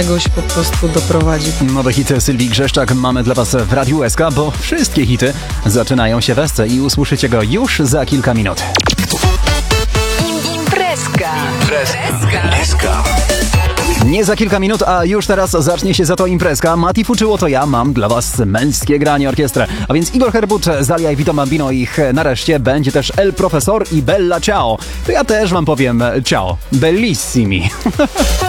czegoś po prostu doprowadzi. Nowe hity Sylwii Grzeszczak mamy dla Was w Radiu SK, bo wszystkie hity zaczynają się w SC i usłyszycie go już za kilka minut. Imprezka. Nie za kilka minut, a już teraz zacznie się za to imprezka. Mati Fuczyło to ja, mam dla Was męskie granie orkiestrę. A więc Igor Herbut, Zalia i Vito Bambino, ich nareszcie będzie też El Profesor i Bella Ciao. To ja też Wam powiem ciao. Bellissimi.